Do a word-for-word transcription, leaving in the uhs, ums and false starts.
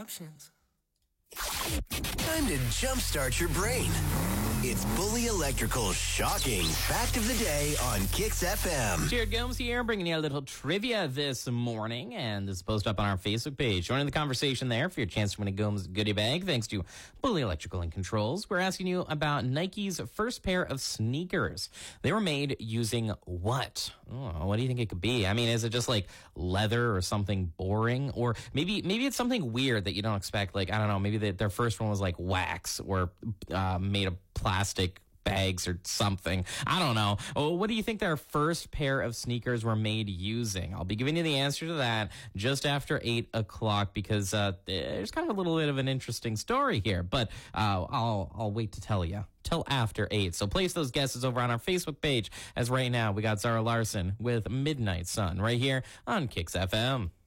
options. Time to jumpstart your brain. It's Bully Electrical's shocking fact of the day on Kix F M. Jared Gomes here, bringing you a little trivia this morning, and this is posted up on our Facebook page. Joining the conversation there for your chance to win a Gomes goodie bag, thanks to Bully Electrical and Controls. We're asking you about Nike's first pair of sneakers. They were made using what? Oh, what do you think it could be? I mean, is it just like leather or something boring? Or maybe maybe it's something weird that you don't expect. Like, I don't know, maybe they, their first one was like wax or uh, made of plastic bags or something. I don't know. Oh, what do you think their first pair of sneakers were made using? I'll be giving you the answer to that just after eight o'clock because uh, there's kind of a little bit of an interesting story here, but uh, I'll I'll wait to tell you till after eight. So place those guesses over on our Facebook page, as right now we got Zara Larson with Midnight Sun right here on Kix F M.